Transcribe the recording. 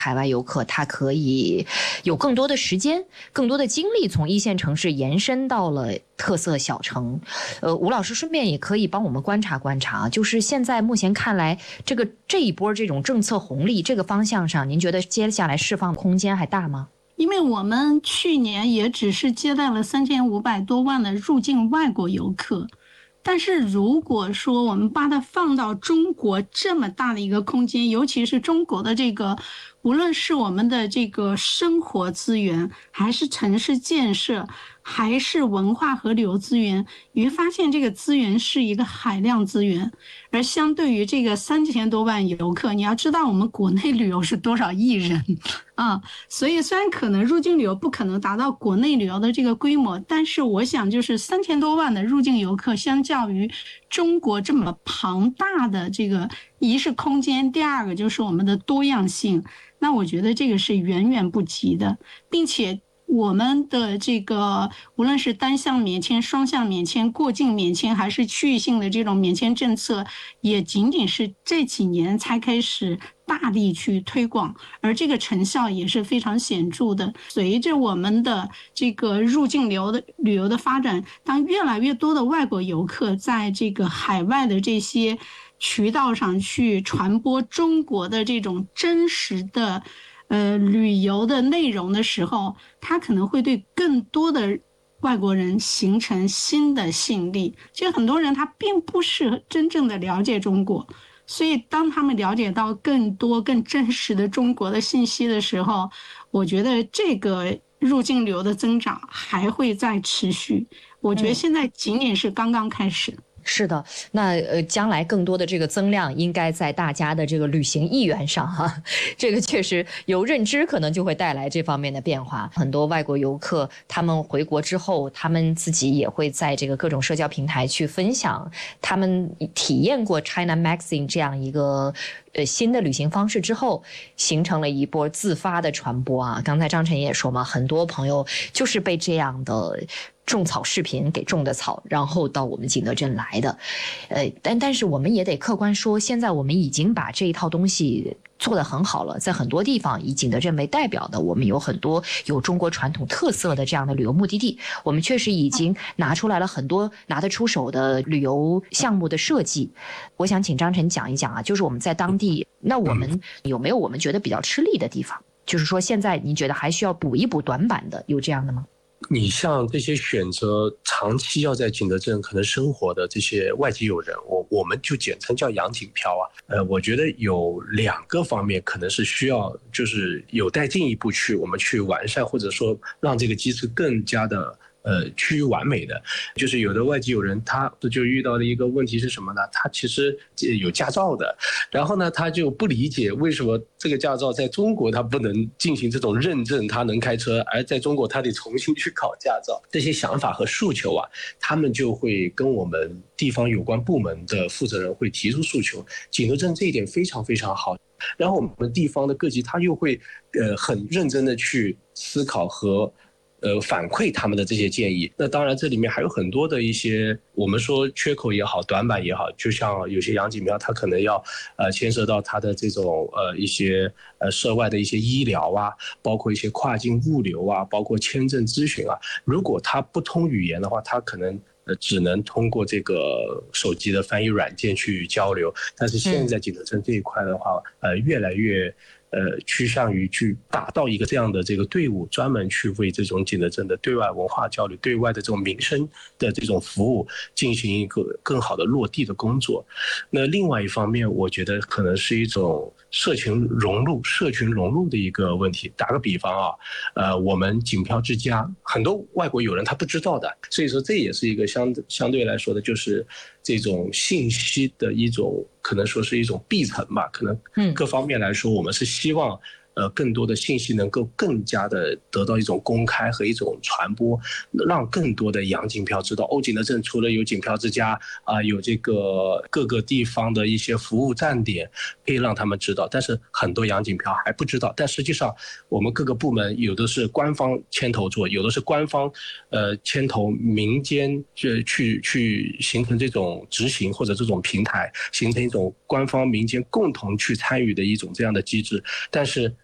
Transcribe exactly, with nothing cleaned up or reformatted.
海外游客他可以有更多的时间、更多的精力，从一线城市延伸到了特色小城。呃，吴老师顺便也可以帮我们观察观察，就是现在目前看来，这个这一波这种政策红利这个方向上，您觉得接下来释放空间还大吗？ 因为我们去年也只是接待了三千五百多万的入境外国游客。但是如果说我们把它放到中国这么大的一个空间，尤其是中国的这个，无论是我们的这个生活资源，还是城市建设，还是文化和旅游资源，你会发现这个资源是一个海量资源。而相对于这个三千多万游客，你要知道我们国内旅游是多少亿人啊，所以虽然可能入境旅游不可能达到国内旅游的这个规模，但是我想就是三千多万的入境游客，相较于中国这么庞大的这个，一是空间，第二个就是我们的多样性，那我觉得这个是远远不及的，并且我们的这个无论是单向免签、双向免签、过境免签，还是区域性的这种免签政策，也仅仅是这几年才开始大力去推广，而这个成效也是非常显著的。随着我们的这个入境流的旅游的发展，当越来越多的外国游客在这个海外的这些渠道上去传播中国的这种真实的呃，旅游的内容的时候，它可能会对更多的外国人形成新的吸引力。其实很多人他并不是真正的了解中国，所以当他们了解到更多更真实的中国的信息的时候，我觉得这个入境旅游的增长还会再持续。我觉得现在仅仅是刚刚开始。嗯是的，那呃，将来更多的这个增量应该在大家的这个旅行意愿上哈，这个确实有认知，可能就会带来这方面的变化。很多外国游客他们回国之后，他们自己也会在这个各种社交平台去分享他们体验过 China Magazine 这样一个呃新的旅行方式之后，形成了一波自发的传播啊。刚才张晨也说嘛，很多朋友就是被这样的种草视频给种的草，然后到我们景德镇来的，呃，但但是我们也得客观说，现在我们已经把这一套东西做得很好了，在很多地方以景德镇为代表的，我们有很多有中国传统特色的这样的旅游目的地，我们确实已经拿出来了很多拿得出手的旅游项目的设计。我想请张晨讲一讲啊，就是我们在当地，那我们有没有我们觉得比较吃力的地方？就是说现在你觉得还需要补一补短板的，有这样的吗？ 你像这些选择长期要在景德镇可能生活的这些外籍友人，我我们就简称叫洋景漂啊。呃，我觉得有两个方面可能是需要，就是有待进一步去我们去完善，或者说让这个机制更加的呃趋于完美的。就是有的外籍友人他就遇到的一个问题是什么呢？他其实有驾照的，然后呢他就不理解为什么这个驾照在中国他不能进行这种认证，他能开车，而在中国他得重新去考驾照。这些想法和诉求啊，他们就会跟我们地方有关部门的负责人会提出诉求。景德镇这一点非常非常好，然后我们地方的各级他又会呃很认真的去思考和呃，反馈他们的这些建议。那当然这里面还有很多的一些我们说缺口也好，短板也好，就像有些洋景庙它可能要呃牵涉到它的这种呃一些呃涉外的一些医疗啊，包括一些跨境物流啊，包括签证咨询啊，如果它不通语言的话，它可能呃只能通过这个手机的翻译软件去交流。但是现在景德镇这一块的话，呃越来越呃，趋向于去打造一个这样的这个队伍，专门去为这种景德镇的对外文化交流、对外的这种民生的这种服务进行一个更好的落地的工作。那另外一方面，我觉得可能是一种社群融入、社群融入的一个问题。打个比方啊，呃，我们景漂之家很多外国友人他不知道的，所以说这也是一个相相对来说的，就是这种信息的一种。可能说是一种必层吧，可能各方面来说，我们是希望呃更多的信息能够更加的得到一种公开和一种传播，让更多的洋景漂知道，哦，景德镇除了有景漂之家啊、呃，有这个各个地方的一些服务站点，可以让他们知道。但是很多洋景漂还不知道，但实际上我们各个部门有的是官方牵头做，有的是官方呃牵头民间去去去形成这种执行或者这种平台，形成一种官方民间共同去参与的一种这样的机制。但是